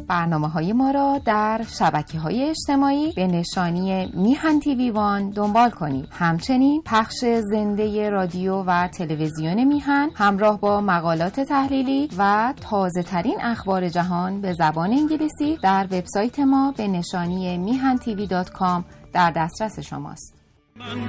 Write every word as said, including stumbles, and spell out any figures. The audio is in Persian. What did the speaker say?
برنامه‌های ما را در شبکه‌های اجتماعی به نشانی میهن تیوی وان دنبال کنید. همچنین پخش زنده رادیو و تلویزیون میهن همراه با مقالات تحلیلی و تازه‌ترین اخبار جهان به زبان انگلیسی در وبسایت ما به نشانی میهن تیوی دات کام در دسترس شماست.